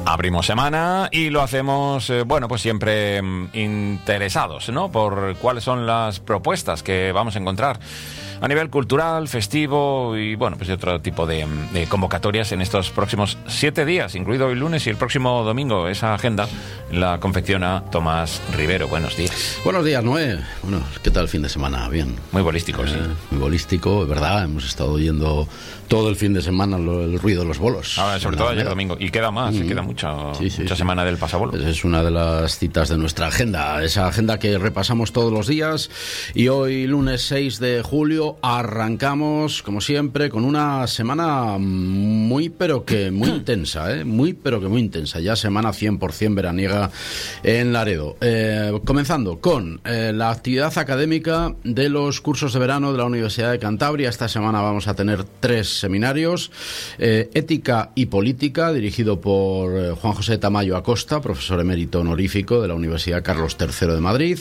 Abrimos semana y lo hacemos, pues siempre interesados, ¿no? Por cuáles son las propuestas que vamos a encontrar a nivel cultural, festivo y, de otro tipo de convocatorias en estos próximos 7 días, incluido el lunes y el próximo domingo. Esa agenda la confecciona Tomás Rivero. Buenos días. Buenos días, Noé. Bueno, ¿qué tal el fin de semana? Bien. Muy bolístico, sí. Muy bolístico, ¿verdad? Hemos estado oyendo todo el fin de semana el ruido de los bolos. Sobre todo ayer domingo. Y queda más, queda mucha semana del pasabolo. Es una de las citas de nuestra agenda, esa agenda que repasamos todos los días. Y hoy, lunes 6 de julio, arrancamos, como siempre, con una semana muy intensa, muy intensa. Ya semana 100% veraniega en Laredo. Comenzando con la actividad académica de los cursos de verano de la Universidad de Cantabria. Esta semana vamos a tener 3 seminarios. Ética y Política, dirigido por Juan José Tamayo Acosta, profesor emérito honorífico de la Universidad Carlos III de Madrid.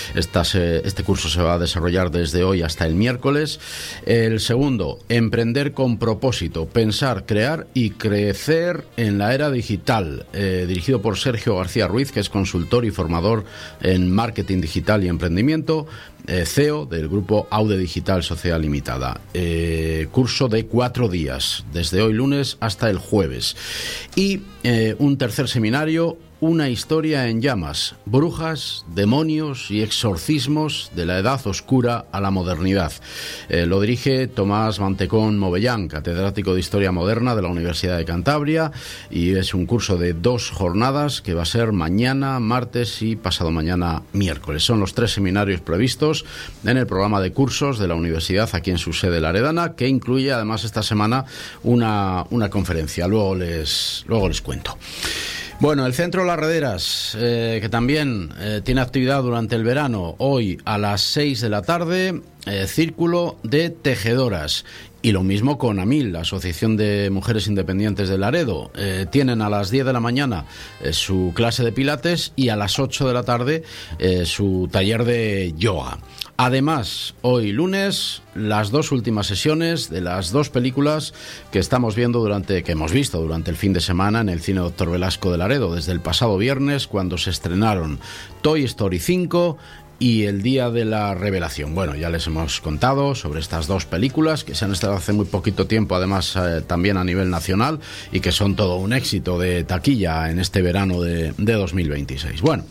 Este curso se va a desarrollar desde hoy hasta el miércoles. El segundo, Emprender con propósito, pensar, crear y crecer en la era digital, dirigido por Sergio García Ruiz, que es consultor y formador en marketing digital y emprendimiento, CEO del grupo Aude Digital Sociedad Limitada. Curso de 4 días, desde hoy lunes hasta el jueves. Y un tercer seminario, Una historia en llamas, brujas, demonios y exorcismos de la edad oscura a la modernidad. Lo dirige Tomás Mantecón Movellán, catedrático de Historia Moderna de la Universidad de Cantabria, y es un curso de 2 jornadas que va a ser mañana, martes y pasado mañana, miércoles. Son los 3 seminarios previstos en el programa de cursos de la universidad aquí en su sede laredana, que incluye además esta semana una conferencia. Luego les cuento. Bueno, el Centro Las Rederas, que también tiene actividad durante el verano, hoy a las 6 de la tarde, Círculo de Tejedoras. Y lo mismo con AMIL, la Asociación de Mujeres Independientes de Laredo. Tienen a las 10 de la mañana su clase de pilates y a las 8 de la tarde su taller de yoga. Además, hoy lunes, las 2 últimas sesiones de las 2 películas que hemos visto durante el fin de semana en el Cine Doctor Velasco de Laredo, desde el pasado viernes, cuando se estrenaron Toy Story 5 y El Día de la Revelación. Bueno, ya les hemos contado sobre estas 2 películas que se han estrenado hace muy poquito tiempo, además también a nivel nacional, y que son todo un éxito de taquilla en este verano de 2026. Bueno,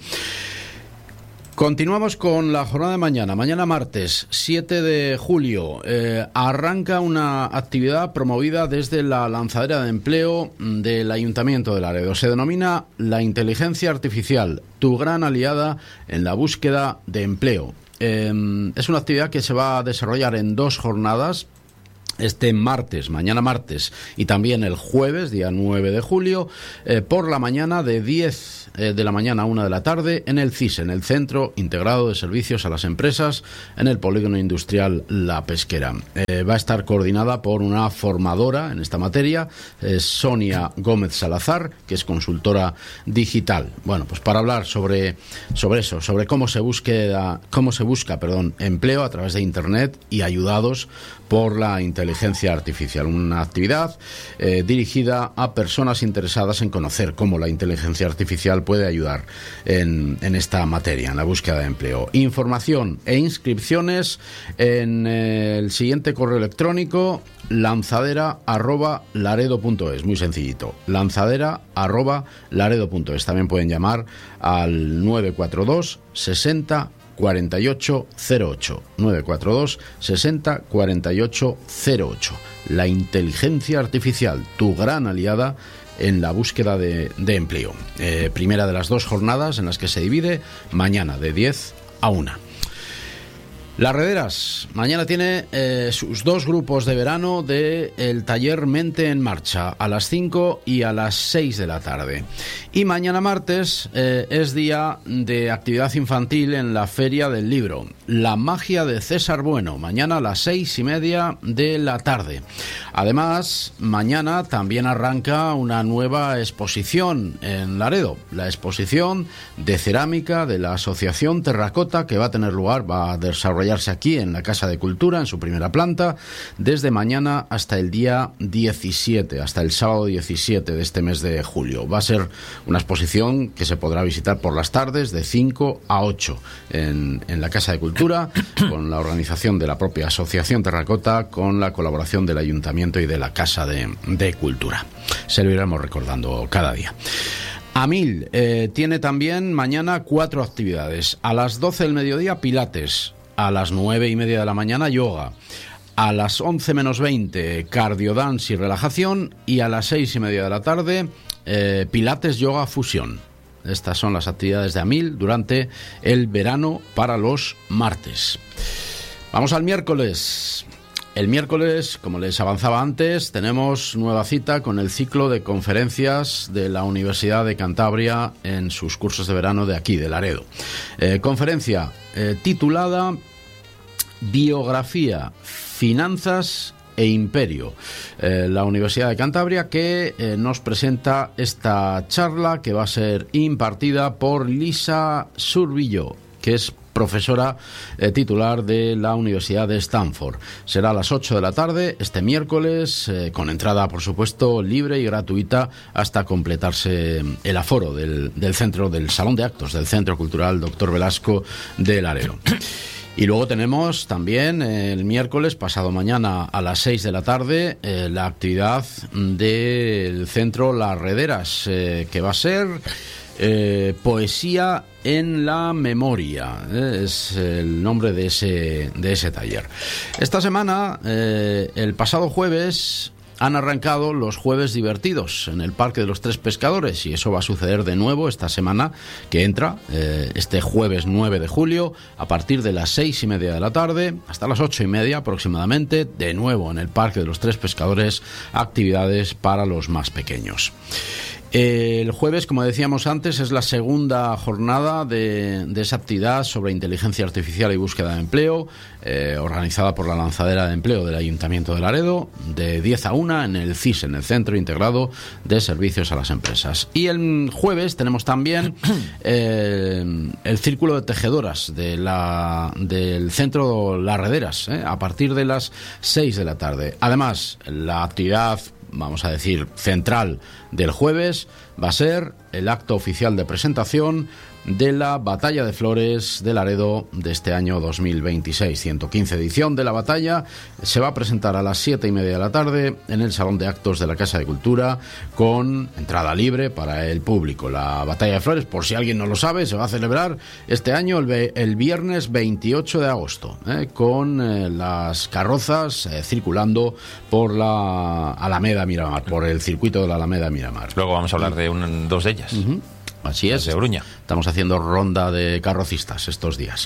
continuamos con la jornada de mañana. Mañana martes 7 de julio arranca una actividad promovida desde la lanzadera de empleo del Ayuntamiento de Laredo. Se denomina La Inteligencia Artificial, tu gran aliada en la búsqueda de empleo. Es una actividad que se va a desarrollar en 2 jornadas. Mañana martes y también el jueves, día 9 de julio, por la mañana de 10 de la mañana a 1 de la tarde en el CISE, en el Centro Integrado de Servicios a las Empresas, en el Polígono Industrial La Pesquera. Va a estar coordinada por una formadora en esta materia, Sonia Gómez Salazar, que es consultora digital. Bueno, pues para hablar sobre eso, sobre cómo se busca empleo a través de Internet y ayudados por la inteligencia artificial. Una actividad dirigida a personas interesadas en conocer cómo la inteligencia artificial puede ayudar en esta materia, en la búsqueda de empleo. Información e inscripciones en el siguiente correo electrónico: lanzadera@laredo.es. Muy sencillito, lanzadera@laredo.es. También pueden llamar al 942 60 4808, 942 60 4808. La inteligencia artificial, tu gran aliada en la búsqueda de empleo. Primera de las 2 jornadas en las que se divide, mañana de 10 a 1. Las Rederas mañana tiene sus 2 grupos de verano del taller Mente en Marcha, a las 5 y a las 6 de la tarde. Y mañana martes es día de actividad infantil en la Feria del Libro, La Magia de César Bueno, mañana a las 6:30 de la tarde. Además, mañana también arranca una nueva exposición en Laredo, la exposición de cerámica de la Asociación Terracota, que va a tener lugar, va a desarrollar desarrollarse aquí en la Casa de Cultura, en su primera planta, desde mañana hasta el día 17, hasta el sábado 17 de este mes de julio. Va a ser una exposición que se podrá visitar por las tardes de 5 a 8 en la Casa de Cultura, con la organización de la propia Asociación Terracota, con la colaboración del Ayuntamiento y de la Casa de Cultura. Se lo iremos recordando cada día. AMIL tiene también mañana 4 actividades. A las 12 del mediodía, pilates. A las 9:30 de la mañana, yoga. A las 11 menos 20, cardiodance y relajación. Y a las 6:30 de la tarde, pilates, yoga, fusión. Estas son las actividades de AMIL durante el verano para los martes. Vamos al miércoles. El miércoles, como les avanzaba antes, tenemos nueva cita con el ciclo de conferencias de la Universidad de Cantabria en sus cursos de verano de aquí, de Laredo. Conferencia titulada Biografía, Finanzas e Imperio. La Universidad de Cantabria que nos presenta esta charla que va a ser impartida por Lisa Surbillo, que es profesora titular de la Universidad de Stanford. Será a las 8 de la tarde este miércoles, con entrada, por supuesto, libre y gratuita hasta completarse el aforo del centro, del Salón de Actos del Centro Cultural Dr. Velasco de Laredo. Y luego tenemos también el miércoles, pasado mañana a las 6 de la tarde, la actividad del Centro Las Rederas, que va a ser Poesía en la Memoria, es el nombre de ese taller. Esta semana, el pasado jueves, han arrancado los jueves divertidos en el Parque de los Tres Pescadores, y eso va a suceder de nuevo esta semana que entra, este jueves 9 de julio, a partir de las 6:30 de la tarde hasta las 8:30 aproximadamente, de nuevo en el Parque de los Tres Pescadores, actividades para los más pequeños. El jueves, como decíamos antes, es la segunda jornada de esa actividad sobre inteligencia artificial y búsqueda de empleo, organizada por la Lanzadera de Empleo del Ayuntamiento de Laredo, de 10 a 1 en el CIS, en el Centro Integrado de Servicios a las Empresas. Y el jueves tenemos también el Círculo de Tejedoras del Centro Las Rederas, a partir de las 6 de la tarde. Además, la actividad, vamos a decir, central del jueves va a ser el acto oficial de presentación de la Batalla de Flores de Laredo de este año 2026. 115 edición de la batalla. Se va a presentar a las 7:30 de la tarde en el Salón de Actos de la Casa de Cultura, con entrada libre para el público. La Batalla de Flores, por si alguien no lo sabe, se va a celebrar este año el viernes 28 de agosto, con las carrozas circulando por la Alameda Miramar, por el circuito de la Alameda Miramar. Luego vamos a hablar de dos de ellas. Así es. De Oruña. Estamos haciendo ronda de carrocistas estos días.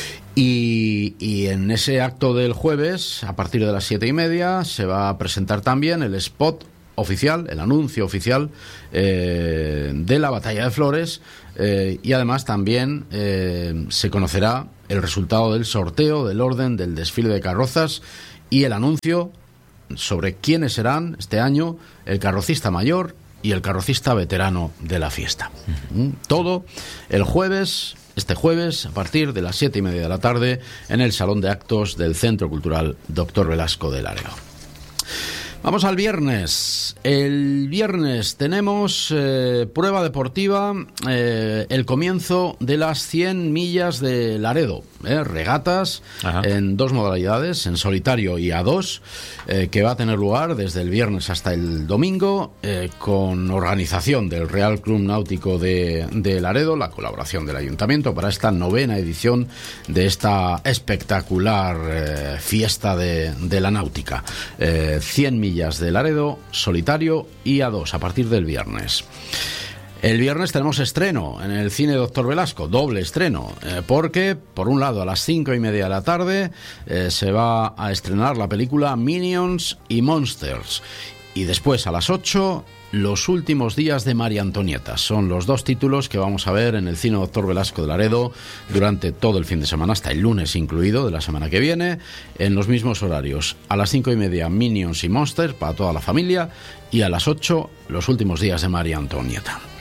Y en ese acto del jueves, a partir de las 7:30, se va a presentar también el spot oficial, el anuncio oficial de la Batalla de Flores, y además también se conocerá el resultado del sorteo del orden del desfile de carrozas y el anuncio sobre quiénes serán este año el carrocista mayor y el carrocista veterano de la fiesta. Todo el jueves, este jueves, a partir de las 7:30 de la tarde, en el Salón de Actos del Centro Cultural Dr. Velasco de Laredo. Vamos al viernes. El viernes tenemos prueba deportiva, el comienzo de las 100 millas de Laredo. Regatas. Ajá. En 2 modalidades, en solitario y a 2, que va a tener lugar desde el viernes hasta el domingo, con organización del Real Club Náutico de Laredo, la colaboración del Ayuntamiento para esta 9ª edición de esta espectacular fiesta de la náutica. 100 millas de Laredo, solitario y a 2, a partir del viernes. El viernes tenemos estreno en el Cine Dr. Velasco, doble estreno, porque, por un lado, a las 5:30 de la tarde se va a estrenar la película Minions y Monsters, y después a las 8, Los últimos días de María Antonieta. Son los 2 títulos que vamos a ver en el Cine Dr. Velasco de Laredo durante todo el fin de semana, hasta el lunes incluido de la semana que viene, en los mismos horarios. A las 5:30, Minions y Monsters para toda la familia, y a las 8, Los últimos días de María Antonieta.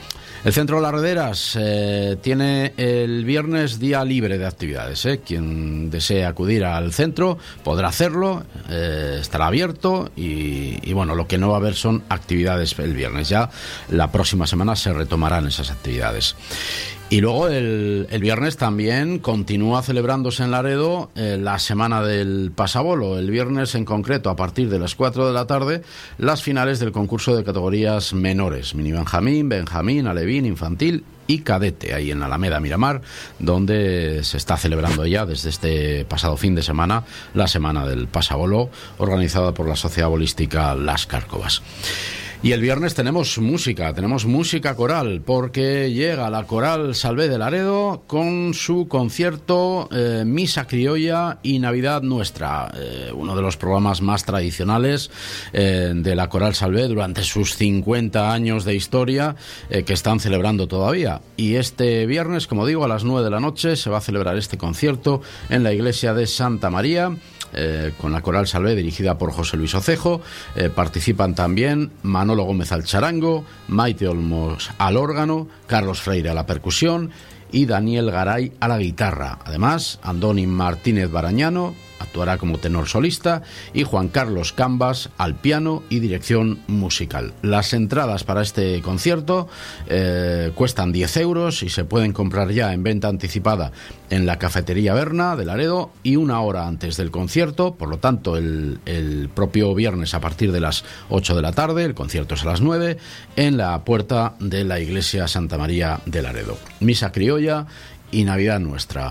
El Centro Larrederas tiene el viernes día libre de actividades. Quien desee acudir al centro podrá hacerlo, estará abierto y bueno, lo que no va a haber son actividades el viernes. Ya la próxima semana se retomarán esas actividades. Y luego el viernes también continúa celebrándose en Laredo la semana del pasabolo. El viernes en concreto, a partir de las 4 de la tarde, las finales del concurso de categorías menores: mini benjamín, benjamín, alevín, infantil y cadete, ahí en Alameda Miramar, donde se está celebrando ya desde este pasado fin de semana la semana del pasabolo, organizada por la Sociedad Bolística Las Cárcovas. Y el viernes tenemos música coral, porque llega la Coral Salvé de Laredo con su concierto Misa Criolla y Navidad Nuestra, uno de los programas más tradicionales de la Coral Salvé durante sus 50 años de historia, que están celebrando todavía. Y este viernes, como digo, a las 9 de la noche se va a celebrar este concierto en la iglesia de Santa María, con la Coral Salvé dirigida por José Luis Ocejo. Participan también Manolo Gómez al charango, Maite Olmos al órgano, Carlos Freire a la percusión y Daniel Garay a la guitarra. Además, Andoni Martínez Barañano actuará como tenor solista y Juan Carlos Cambas al piano y dirección musical. Las entradas para este concierto cuestan 10 euros y se pueden comprar ya en venta anticipada en la Cafetería Berna de Laredo y una hora antes del concierto. Por lo tanto, el propio viernes a partir de las 8 de la tarde, el concierto es a las 9, en la puerta de la iglesia Santa María de Laredo. Misa Criolla y Navidad Nuestra,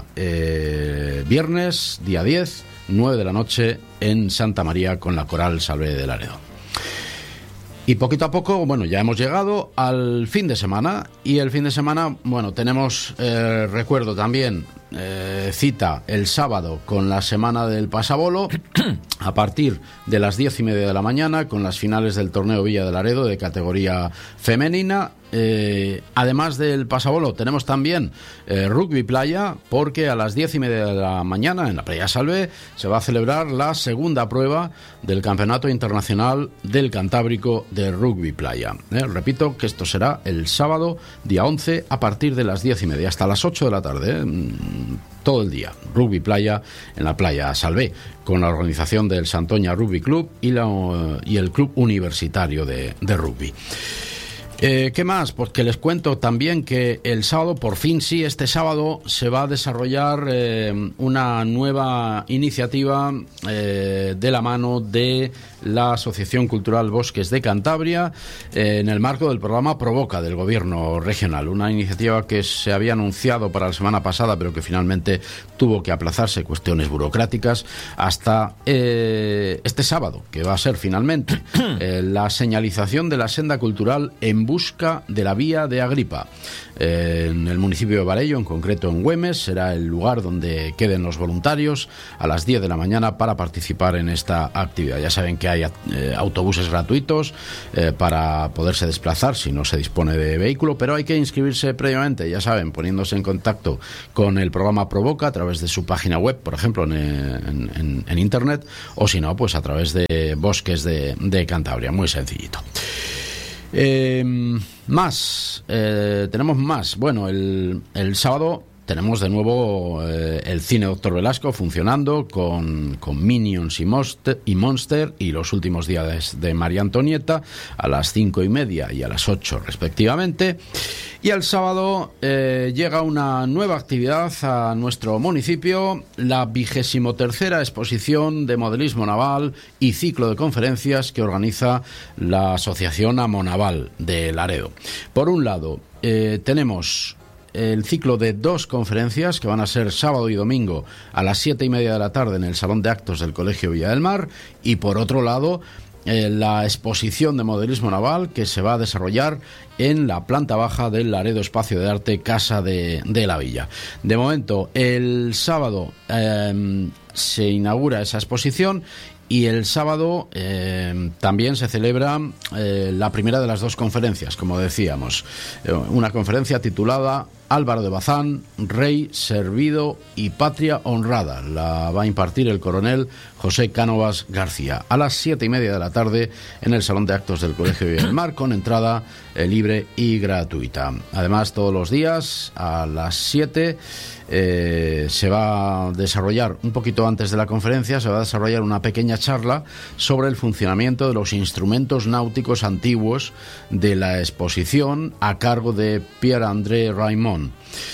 viernes, día 10, 9 de la noche en Santa María con la Coral Salvé de Laredo. Y poquito a poco, bueno, ya hemos llegado al fin de semana. Y el fin de semana, bueno, tenemos, recuerdo también, cita el sábado con la semana del pasabolo a partir de las 10:30 de la mañana, con las finales del torneo Villa de Laredo de categoría femenina. Además del pasabolo tenemos también rugby playa, porque a las 10:30 de la mañana en la Playa Salvé se va a celebrar la segunda prueba del Campeonato Internacional del Cantábrico de Rugby Playa. Repito que esto será el sábado día 11 a partir de las 10:30 hasta las 8 de la tarde, todo el día, rugby playa en la Playa Salvé, con la organización del Santoña Rugby Club y el Club Universitario de Rugby. ¿Qué más? Pues que les cuento también que el sábado, por fin sí, este sábado se va a desarrollar una nueva iniciativa de la mano de la Asociación Cultural Bosques de Cantabria, en el marco del programa Provoca del Gobierno Regional. Una iniciativa que se había anunciado para la semana pasada, pero que finalmente tuvo que aplazarse, cuestiones burocráticas, hasta este sábado, que va a ser finalmente la señalización de la senda cultural en busca de la vía de Agripa. En el municipio de Varello, en concreto en Güemes, será el lugar donde queden los voluntarios a las 10 de la mañana para participar en esta actividad. Ya saben que hay autobuses gratuitos para poderse desplazar si no se dispone de vehículo, pero hay que inscribirse previamente, ya saben, poniéndose en contacto con el programa Provoca a través de su página web, por ejemplo, en internet, o si no, pues a través de Bosques de Cantabria. Muy sencillito. Tenemos más. Bueno, el sábado tenemos de nuevo el Cine Doctor Velasco funcionando con Minions y Monster y los últimos días de María Antonieta a las 5:30 y a las 8 respectivamente. Y el sábado llega una nueva actividad a nuestro municipio, la 23ª exposición de modelismo naval y ciclo de conferencias que organiza la Asociación Amonaval de Laredo. Por un lado, tenemos el ciclo de 2 conferencias que van a ser sábado y domingo a las 7:30 de la tarde en el Salón de Actos del Colegio Villa del Mar, y por otro lado la exposición de modelismo naval que se va a desarrollar en la planta baja del Laredo Espacio de Arte Casa de la Villa. De momento, el sábado se inaugura esa exposición. Y el sábado también se celebra la primera de las 2 conferencias, como decíamos. Una conferencia titulada Álvaro de Bazán, Rey, Servido y Patria Honrada. La va a impartir el coronel José Cánovas García a las 7:30 de la tarde en el Salón de Actos del Colegio Villa del Mar, con entrada libre y gratuita. Además, todos los días a las 7 se va a desarrollar, un poquito antes de la conferencia, se va a desarrollar una pequeña charla sobre el funcionamiento de los instrumentos náuticos antiguos de la exposición a cargo de Pierre-André Raymond.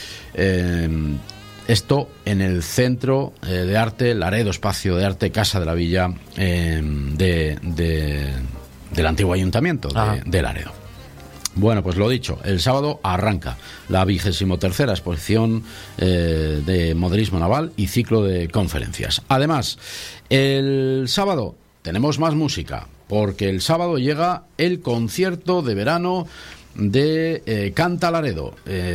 Esto en el Centro de Arte Laredo, Espacio de Arte Casa de la Villa del antiguo ayuntamiento de Laredo. Bueno, pues lo dicho, el sábado arranca la 23ª exposición de modernismo naval y ciclo de conferencias. Además, el sábado tenemos más música, porque el sábado llega el concierto de verano de Canta Laredo,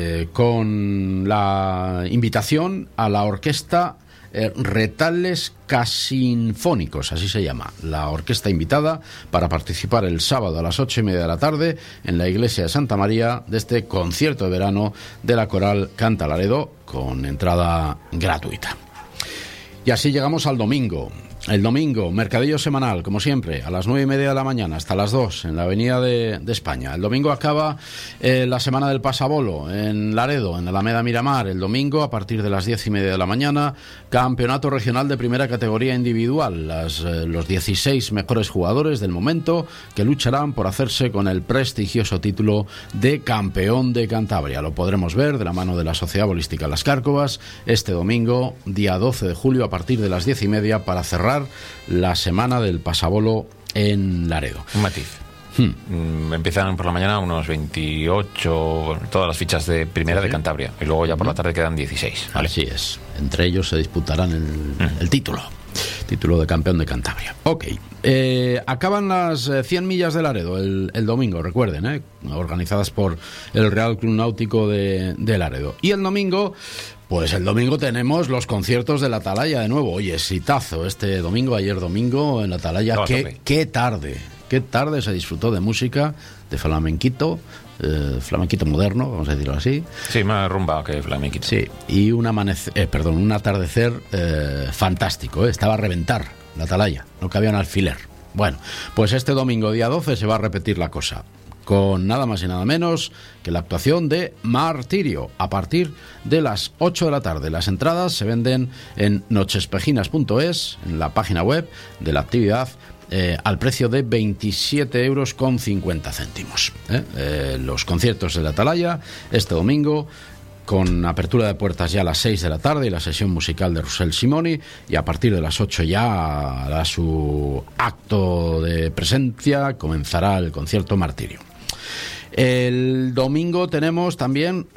con la invitación a la orquesta Retales Casinfónicos, así se llama, la orquesta invitada para participar el sábado a las 8:30 de la tarde en la iglesia de Santa María de este concierto de verano de la coral Canta Laredo, con entrada gratuita. Y así llegamos al domingo. El domingo, mercadillo semanal, como siempre, a las 9:30 de la mañana hasta las 2 en la Avenida de España. El domingo acaba la semana del pasabolo en Laredo, en Alameda Miramar. El domingo, a partir de las 10:30 de la mañana, campeonato regional de primera categoría individual. Los 16 mejores jugadores del momento que lucharán por hacerse con el prestigioso título de campeón de Cantabria. Lo podremos ver de la mano de la Sociedad Bolística Las Cárcovas este domingo, día 12 de julio, a partir de las 10:30, para cerrar la semana del pasabolo en Laredo. Un matiz. Empiezan por la mañana unos 28, todas las fichas de primera de Cantabria, y luego ya por la tarde quedan 16. ¿Vale? Así es. Entre ellos se disputarán el título de campeón de Cantabria. Ok. Acaban las 100 millas de Laredo el domingo, recuerden, organizadas por el Real Club Náutico de Laredo. Y el domingo, pues el domingo tenemos los conciertos de la Atalaya de nuevo. Oye, exitazo ayer domingo en la Atalaya. Qué tarde se disfrutó de música, de flamenquito moderno, vamos a decirlo así. Sí, más rumba que flamenquito. Sí, y un atardecer fantástico, estaba a reventar la Atalaya, no cabía un alfiler. Bueno, pues este domingo, día 12, se va a repetir la cosa, con nada más y nada menos que la actuación de Martirio, a partir de las 8 de la tarde. Las entradas se venden en nochespejinas.es, en la página web de la actividad, al precio de 27,50 €. Los conciertos de la Atalaya este domingo, con apertura de puertas ya a las 6 de la tarde y la sesión musical de Rossell Simoni, y a partir de las 8 ya hará su acto de presencia, comenzará el concierto Martirio. El domingo tenemos también,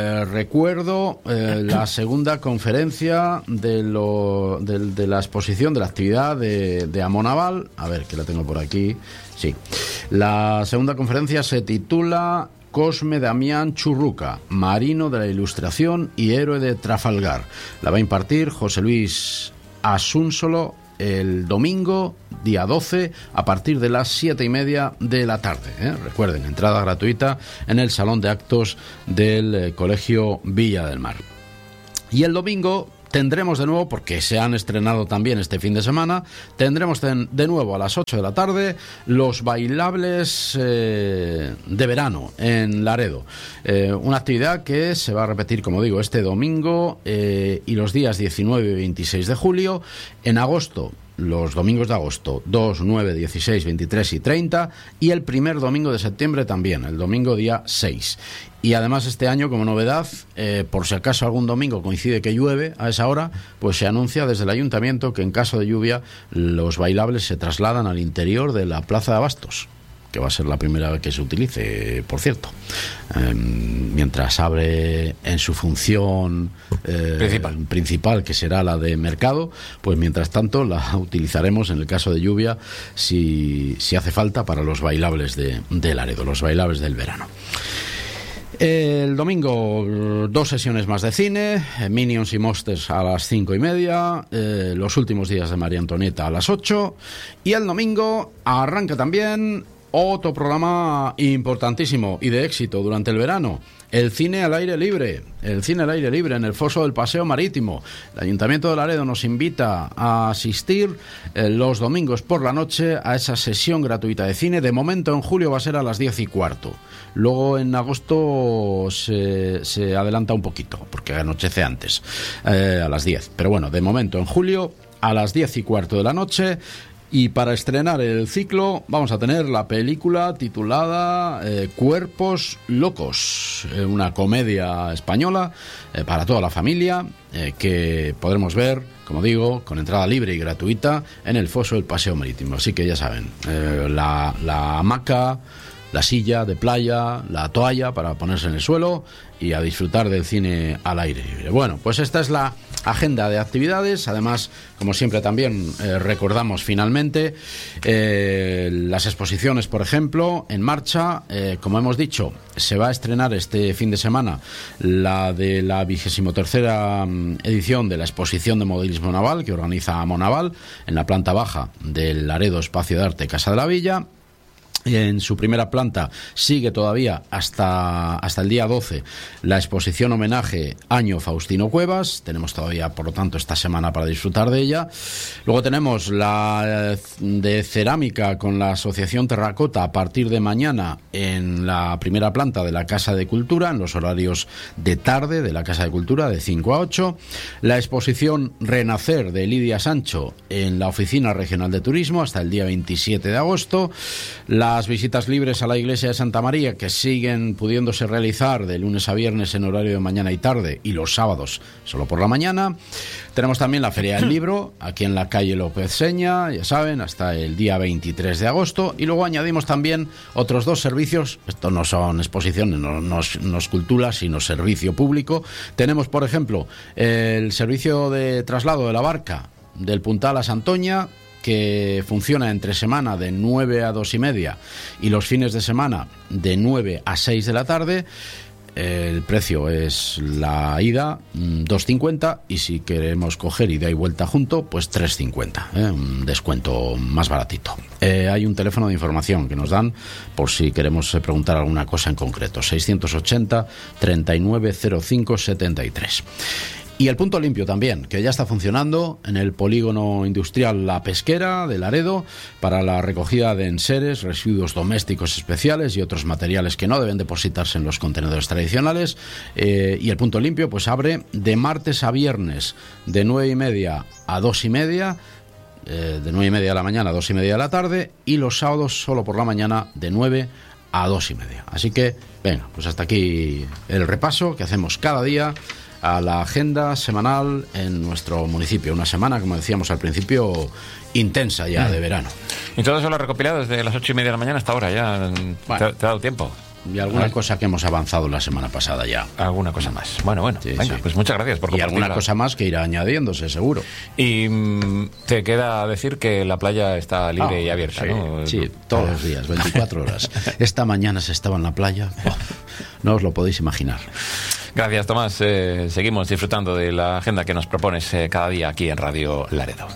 la segunda conferencia de la exposición, de la actividad de Amonaval. A ver, que la tengo por aquí. Sí. La segunda conferencia se titula Cosme Damián Churruca, marino de la Ilustración y héroe de Trafalgar. La va a impartir José Luis Asúnsolo el domingo, día 12, a partir de las 7:30 de la tarde. Recuerden, entrada gratuita en el Salón de Actos del Colegio Villa del Mar. Y el domingo tendremos de nuevo, porque se han estrenado también este fin de semana, tendremos de nuevo a las 8 de la tarde los bailables de verano en Laredo. Una actividad que se va a repetir, como digo, este domingo y los días 19 y 26 de julio. En agosto, los domingos de agosto, 2, 9, 16, 23 y 30, y el primer domingo de septiembre también, el domingo día 6. Y además este año, como novedad, por si acaso algún domingo coincide que llueve a esa hora, pues se anuncia desde el ayuntamiento que en caso de lluvia los bailables se trasladan al interior de la Plaza de Abastos, que va a ser la primera vez que se utilice, por cierto, mientras abre en su función principal, que será la de mercado. Pues mientras tanto la utilizaremos en el caso de lluvia, si hace falta, para los bailables de Laredo, los bailables del verano. El domingo, 2 sesiones más de cine, Minions y Monsters a las 5:30, los últimos días de María Antonieta a las 8, y el domingo arranca también otro programa importantísimo y de éxito durante el verano. El cine al aire libre. El cine al aire libre en el foso del Paseo Marítimo. El Ayuntamiento de Laredo nos invita a asistir los domingos por la noche a esa sesión gratuita de cine. De momento en julio va a ser a las 10:15. Luego en agosto se adelanta un poquito porque anochece antes, a las 10. Pero bueno, de momento en julio a las 10:15 de la noche. Y para estrenar el ciclo vamos a tener la película titulada Cuerpos Locos, una comedia española para toda la familia que podremos ver, como digo, con entrada libre y gratuita en el foso del Paseo Marítimo. Así que ya saben, la hamaca, la silla de playa, la toalla para ponerse en el suelo y a disfrutar del cine al aire libre. Bueno, pues esta es la agenda de actividades. Además, como siempre también recordamos finalmente las exposiciones, por ejemplo, en marcha. Como hemos dicho, se va a estrenar este fin de semana la de la 23ª edición de la exposición de modelismo naval que organiza Monaval en la planta baja del Laredo Espacio de Arte Casa de la Villa. En su primera planta sigue todavía hasta el día 12 la exposición homenaje Año Faustino Cuevas. Tenemos todavía, por lo tanto, esta semana para disfrutar de ella. Luego tenemos la de cerámica con la Asociación Terracota a partir de mañana en la primera planta de la Casa de Cultura, en los horarios de tarde de la Casa de Cultura, de 5 a 8. La exposición Renacer de Lidia Sancho en la Oficina Regional de Turismo hasta el día 27 de agosto. Las visitas libres a la iglesia de Santa María, que siguen pudiéndose realizar de lunes a viernes en horario de mañana y tarde, y los sábados solo por la mañana. Tenemos también la Feria del Libro, aquí en la calle López Seña, ya saben, hasta el día 23 de agosto. Y luego añadimos también otros 2 servicios. Esto no son exposiciones, no es cultura, sino servicio público. Tenemos, por ejemplo, el servicio de traslado de la barca del Puntal a Santoña, que funciona entre semana de 9 a 2:30 y los fines de semana de 9 a 6 de la tarde. El precio es la ida 2,50 y si queremos coger ida y vuelta junto, pues 3,50, un descuento más baratito. Hay un teléfono de información que nos dan por si queremos preguntar alguna cosa en concreto, 680 39 05 73. Y el punto limpio también, que ya está funcionando en el polígono industrial La Pesquera de Laredo para la recogida de enseres, residuos domésticos especiales y otros materiales que no deben depositarse en los contenedores tradicionales. Y el punto limpio pues abre de martes a viernes de 9:30 a 2:30, de 9:30 de la mañana a 2:30 de la tarde, y los sábados solo por la mañana de 9 a 2:30. Así que, venga, pues hasta aquí el repaso que hacemos cada día a la agenda semanal en nuestro municipio. Una semana, como decíamos al principio, intensa ya de verano. Y todo eso lo recopilado desde las 8:30 de la mañana hasta ahora, ya. Bueno, ¿te ha dado tiempo? Y alguna cosa que hemos avanzado la semana pasada ya. Alguna cosa más. Bueno, sí, venga, sí. Pues muchas gracias por compartirla. Y alguna cosa más que irá añadiéndose, seguro. Y te queda decir que la playa está libre y abierta, sí, ¿no? Sí, todos los días, 24 horas. Esta mañana se estaba en la playa. No os lo podéis imaginar. Gracias, Tomás. Seguimos disfrutando de la agenda que nos propones cada día aquí en Radio Laredo.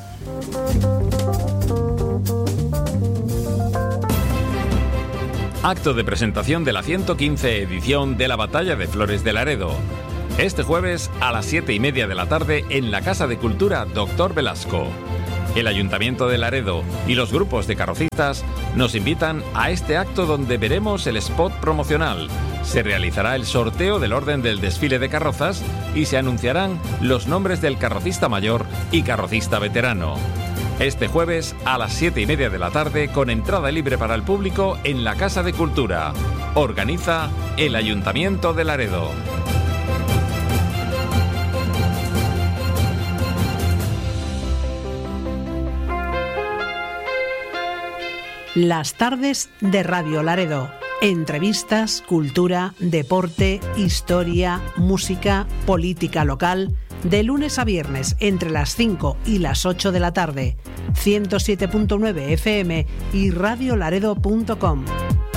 Acto de presentación de la 115 edición de la Batalla de Flores de Laredo. Este jueves a las 7:30 de la tarde en la Casa de Cultura Dr. Velasco. El Ayuntamiento de Laredo y los grupos de carrocistas nos invitan a este acto donde veremos el spot promocional. Se realizará el sorteo del orden del desfile de carrozas y se anunciarán los nombres del carrocista mayor y carrocista veterano. Este jueves a las 7:30 de la tarde con entrada libre para el público en la Casa de Cultura. Organiza el Ayuntamiento de Laredo. Las tardes de Radio Laredo. Entrevistas, cultura, deporte, historia, música, política local. De lunes a viernes entre las 5 y las 8 de la tarde. 107.9 FM y radiolaredo.com.